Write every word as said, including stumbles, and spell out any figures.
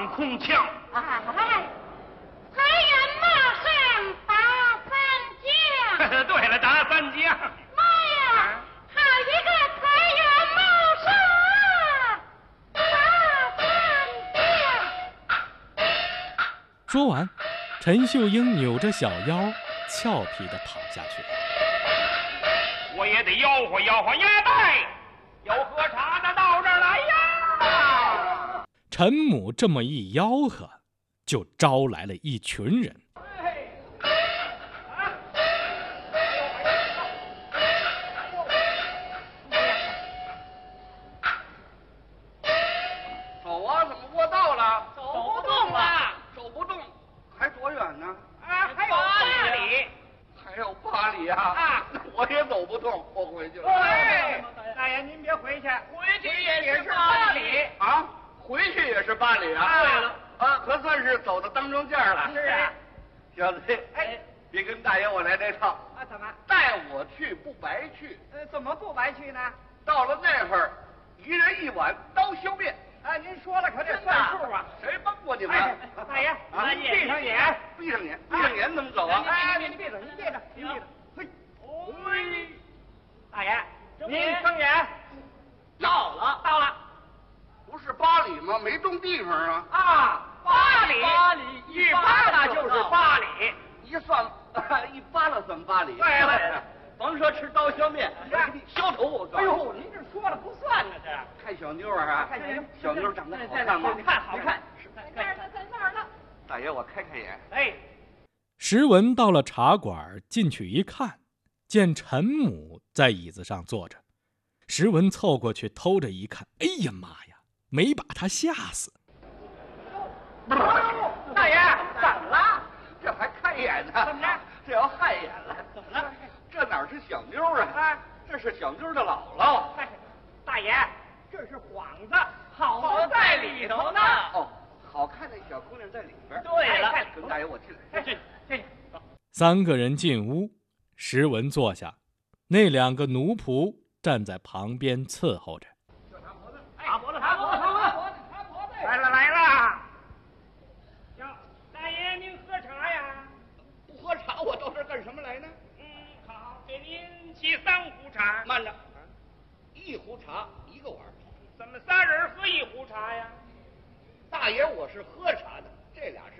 放空枪。 哎，财源马上打三将。 对了，打三将。 妈呀，好一个财源茂盛，打三将！ 说完，陈秀英扭着小腰，俏皮地跑下去。 我也得吆喝吆喝鸭蛋，有喝茶的到这儿来呀！ 陈母这么一吆喝，就招来了一群人。 走啊，怎么过道了？ 走不动了， 走不动，还多远呢？ 啊，还有八里。 还有八里啊！ 啊， 我也走不动，我回去了。 哎，大爷您别回去，回去也是八里啊，回去也是八里啊。 对了， 啊，可算是走到当中间了。 是啊， 小子，哎，别跟大爷我来这套。 啊，怎么？ 带我去不白去。 呃，怎么不白去呢？ 到了那会儿，一人一碗刀削面。 啊，您说了可得算数啊！ 谁帮过你们？ 大爷， 啊， 闭上眼， 闭上眼，闭上眼怎么走啊？ 哎，您闭着，您闭着，您闭着。嘿，嘿，大爷，您睁眼。到了，到了。 不是八里吗？没动地方啊。 啊，八里，八里，一扒拉就是八里， 一算一扒拉算八里。 对了。 甭说吃刀削面，我给你削头我告诉你。 哎呦，您这说了不算呢，这看小妞啊， 看小妞， 小妞长得好看吗？ 你看，好看。 在那儿呢，在那儿呢。 大爷，我开开眼。 哎， 石文到了茶馆，进去一看，见陈母在椅子上坐着。石文凑过去偷着一看，哎呀妈呀，没把他吓死。 大爷，怎么了？ 这还开眼呢？ 怎么着？ 这要害眼了？ 怎么了？ 这哪是小妞啊？ 啊， 这是小妞的姥姥。 大爷，这是幌子，好在里头呢。 哦，好看的小姑娘在里边。 对了， 跟大爷我进来。 进进。 三个人进屋，石文坐下，那两个奴仆站在旁边伺候着。 擦脖子，擦脖子，擦脖子，擦脖子。来了来了。哟，大爷您喝茶呀？ 不喝茶，我到这儿干什么来呢？ 嗯，好，给您沏三壶茶。 慢着，一壶茶一个碗。 怎么仨人喝一壶茶呀？ 大爷，我是喝茶的，这俩